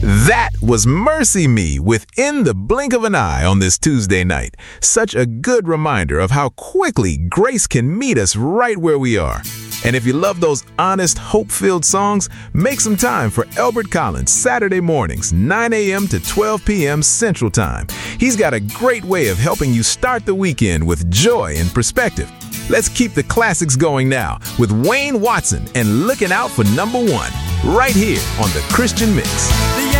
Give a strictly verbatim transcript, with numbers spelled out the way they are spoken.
That was Mercy Me with In the Blink of an Eye on this Tuesday night. Such a good reminder of how quickly grace can meet us right where we are. And if you love those honest, hope-filled songs, make some time for Elbert Collins Saturday mornings, nine a.m. to twelve p.m. Central Time. He's got a great way of helping you start the weekend with joy and perspective. Let's keep the classics going now with Wayne Watson and Looking Out for Number One, right here on The Christian Mix.